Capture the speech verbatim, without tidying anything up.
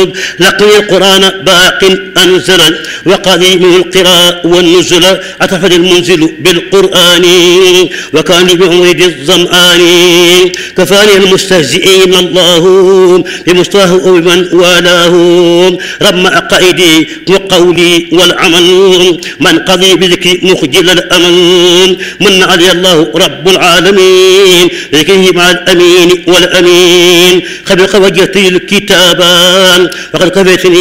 لقي القرآن باق أنزلا وقديم القراء والنزل أتفد المنزل بالقرآن وكان بعمرد الظمآن كفاني المستهزئين الله بمصطاه ومن والاه رغم عقائدي وقولي والعمل من قضي بذكر مخجل الأمل من علي الله رب العالمين ذكره مع الأمين والأمين خبق وجهتي الكتابان فقد كفيتني